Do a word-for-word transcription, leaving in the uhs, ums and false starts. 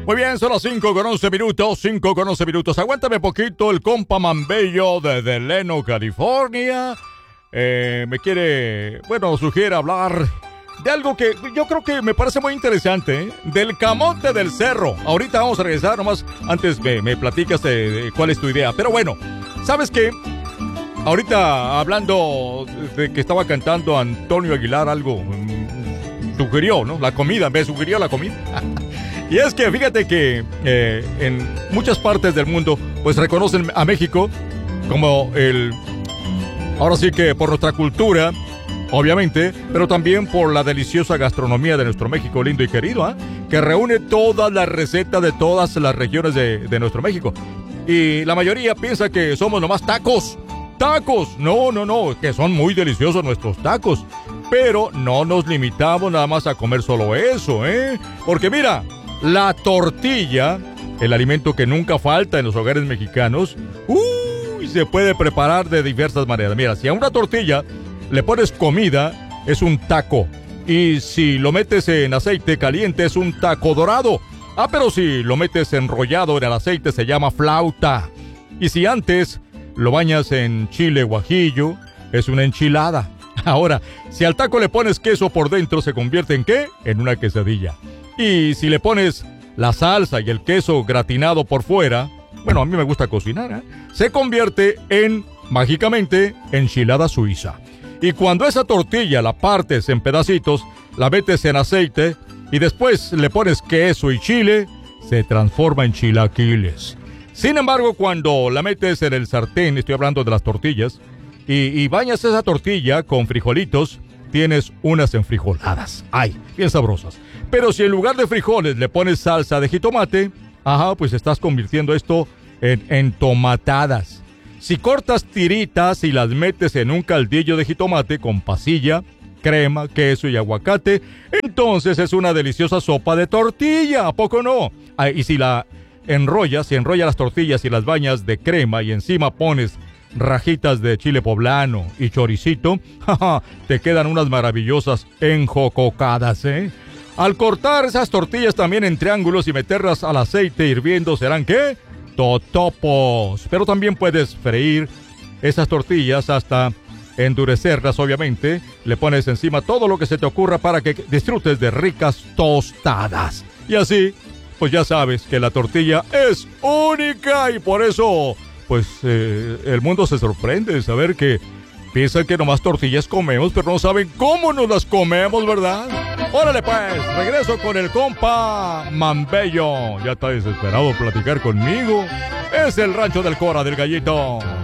Muy bien, son las cinco con once minutos, cinco con once minutos. Aguántame poquito, el compa Mambello desde Leno, California. Eh, me quiere, bueno, sugiere hablar de algo que yo creo que me parece muy interesante, ¿eh? Del camote del cerro. Ahorita vamos a regresar, nomás antes me, me platicas de, de cuál es tu idea. Pero bueno, ¿sabes qué? Ahorita hablando de que estaba cantando Antonio Aguilar algo, mmm, sugirió, ¿no? La comida, me sugirió la comida. Y es que fíjate que eh, en muchas partes del mundo pues reconocen a México como el... Ahora sí que por nuestra cultura, obviamente, pero también por la deliciosa gastronomía de nuestro México lindo y querido, ¿eh? Que reúne todas las recetas de todas las regiones de, de nuestro México. Y la mayoría piensa que somos nomás tacos. ¡Tacos! No, no, no, que son muy deliciosos nuestros tacos. Pero no nos limitamos nada más a comer solo eso, ¿eh? Porque mira, la tortilla, el alimento que nunca falta en los hogares mexicanos, uy, se puede preparar de diversas maneras. Mira, si a una tortilla le pones comida, es un taco. Y si lo metes en aceite caliente, es un taco dorado. Ah, pero si lo metes enrollado en el aceite, se llama flauta. Y si antes lo bañas en chile guajillo, es una enchilada. Ahora, si al taco le pones queso por dentro, ¿se convierte en qué? En una quesadilla. Y si le pones la salsa y el queso gratinado por fuera, bueno, a mí me gusta cocinar, ¿eh? Se convierte en, mágicamente, enchilada suiza. Y cuando esa tortilla la partes en pedacitos, la metes en aceite y después le pones queso y chile, se transforma en chilaquiles. Sin embargo, cuando la metes en el sartén, estoy hablando de las tortillas, y, y bañas esa tortilla con frijolitos, tienes unas enfrijoladas. ¡Ay! Bien sabrosas. Pero si en lugar de frijoles le pones salsa de jitomate, ajá, pues estás convirtiendo esto en entomatadas. Si cortas tiritas y las metes en un caldillo de jitomate con pasilla, crema, queso y aguacate, entonces es una deliciosa sopa de tortilla, ¿a poco no? Ah, y si la enrollas, si enrollas las tortillas y las bañas de crema y encima pones rajitas de chile poblano y choricito, jaja, te quedan unas maravillosas enjococadas, ¿eh? Al cortar esas tortillas también en triángulos y meterlas al aceite hirviendo, ¿serán qué? Totopos. Pero también puedes freír esas tortillas hasta endurecerlas, obviamente. Le pones encima todo lo que se te ocurra para que disfrutes de ricas tostadas. Y así, pues ya sabes que la tortilla es única y por eso, pues eh, el mundo se sorprende de saber que piensan que nomás tortillas comemos, pero no saben cómo nos las comemos, ¿verdad? Órale pues, regreso con el compa Mambello. Ya está desesperado por platicar conmigo. Es el rancho del Cora del Gallito.